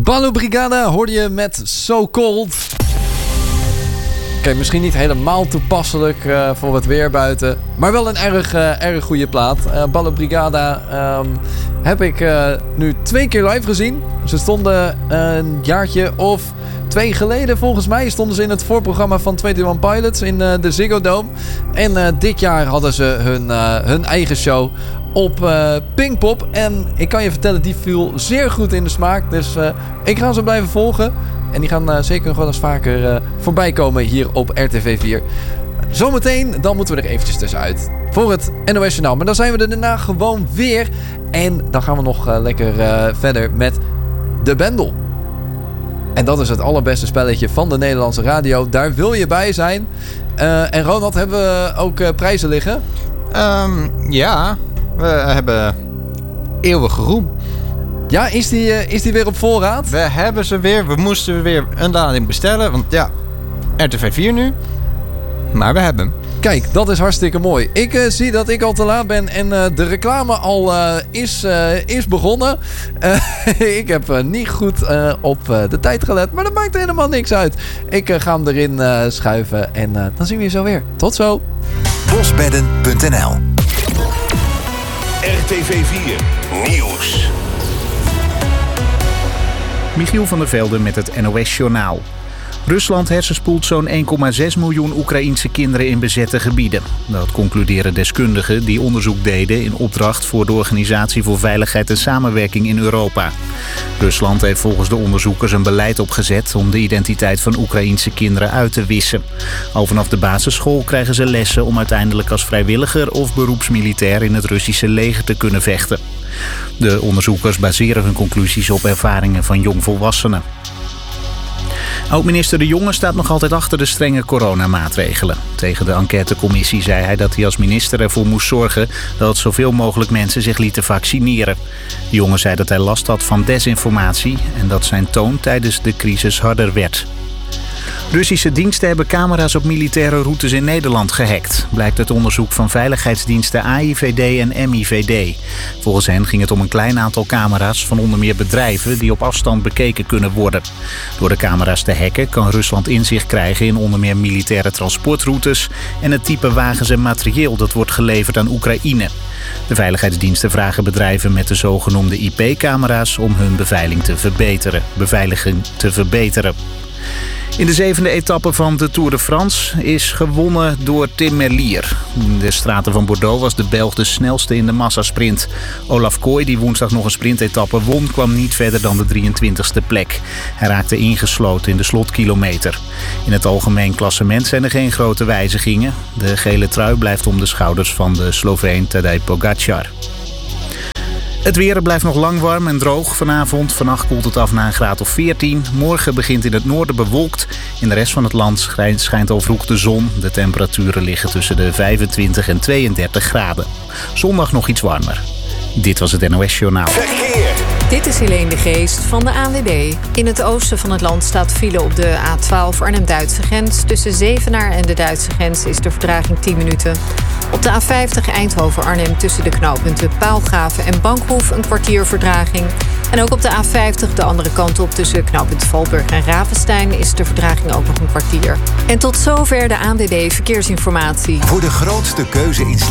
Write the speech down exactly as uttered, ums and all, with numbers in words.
Ballo Brigada hoorde je met So Cold. Oké, okay, misschien niet helemaal toepasselijk uh, voor het weer buiten. Maar wel een erg, uh, erg goede plaat. Uh, Ballo Brigada um, heb ik uh, nu twee keer live gezien. Ze stonden uh, een jaartje of twee geleden volgens mij. Stonden ze in het voorprogramma van eenentwintig Pilots in uh, de Ziggo Dome. En uh, dit jaar hadden ze hun, uh, hun eigen show op uh, Pinkpop. En ik kan je vertellen, die viel zeer goed in de smaak. Dus uh, ik ga ze blijven volgen. En die gaan uh, zeker nog wel eens vaker uh, voorbij komen hier op R T V vier. Zometeen, dan moeten we er eventjes tussenuit. Voor het N O S Journaal. Maar dan zijn we er daarna gewoon weer. En dan gaan we nog uh, lekker uh, verder met De Bendel. En dat is het allerbeste spelletje van de Nederlandse radio. Daar wil je bij zijn. Uh, en Ronald, hebben we ook uh, prijzen liggen? Um, ja, we hebben eeuwige roem. Ja, is die, uh, is die weer op voorraad? We hebben ze weer. We moesten weer een lading bestellen. Want ja, R T V vier nu. Maar we hebben hem. Kijk, dat is hartstikke mooi. Ik uh, zie dat ik al te laat ben en uh, de reclame al uh, is, uh, is begonnen. Uh, ik heb uh, niet goed uh, op uh, de tijd gelet, maar dat maakt helemaal niks uit. Ik uh, ga hem erin uh, schuiven en uh, dan zien we je zo weer. Tot zo. bosbedden punt n l R T V vier Nieuws. Michiel van der Velde met het N O S-journaal. Rusland hersenspoelt zo'n één komma zes miljoen Oekraïense kinderen in bezette gebieden. Dat concluderen deskundigen die onderzoek deden in opdracht voor de Organisatie voor Veiligheid en Samenwerking in Europa. Rusland heeft volgens de onderzoekers een beleid opgezet om de identiteit van Oekraïense kinderen uit te wissen. Al vanaf de basisschool krijgen ze lessen om uiteindelijk als vrijwilliger of beroepsmilitair in het Russische leger te kunnen vechten. De onderzoekers baseren hun conclusies op ervaringen van jongvolwassenen. Oud-minister De Jonge staat nog altijd achter de strenge coronamaatregelen. Tegen de enquêtecommissie zei hij dat hij als minister ervoor moest zorgen dat zoveel mogelijk mensen zich lieten vaccineren. De Jonge zei dat hij last had van desinformatie en dat zijn toon tijdens de crisis harder werd. Russische diensten hebben camera's op militaire routes in Nederland gehackt, blijkt uit onderzoek van veiligheidsdiensten A I V D en M I V D. Volgens hen ging het om een klein aantal camera's van onder meer bedrijven die op afstand bekeken kunnen worden. Door de camera's te hacken kan Rusland inzicht krijgen in onder meer militaire transportroutes en het type wagens en materieel dat wordt geleverd aan Oekraïne. De veiligheidsdiensten vragen bedrijven met de zogenoemde I P-camera's om hun beveiliging te verbeteren. Beveiliging te verbeteren. In de zevende etappe van de Tour de France is gewonnen door Tim Merlier. In de straten van Bordeaux was de Belg de snelste in de massasprint. Olaf Kooi, die woensdag nog een sprintetappe won, kwam niet verder dan de drieëntwintigste plek. Hij raakte ingesloten in de slotkilometer. In het algemeen klassement zijn er geen grote wijzigingen. De gele trui blijft om de schouders van de Sloveen Tadej Pogačar. Het weer blijft nog lang warm en droog vanavond. Vannacht koelt het af naar een graad of veertien. Morgen begint in het noorden bewolkt. In de rest van het land schijnt, schijnt al vroeg de zon. De temperaturen liggen tussen de vijfentwintig en tweeëndertig graden. Zondag nog iets warmer. Dit was het N O S-journaal. Verkeer. Dit is Helene de Geest van de A N W B. In het oosten van het land staat file op de A twaalf Arnhem-Duitse grens. Tussen Zevenaar en de Duitse grens is de vertraging tien minuten. Op de A vijftig Eindhoven-Arnhem tussen de knooppunten Paalgraven en Bankhoef een kwartier vertraging. En ook op de A vijftig de andere kant op tussen knooppunt Valburg en Ravenstein is de vertraging ook nog een kwartier. En tot zover de A N W B Verkeersinformatie. Voor de grootste keuze in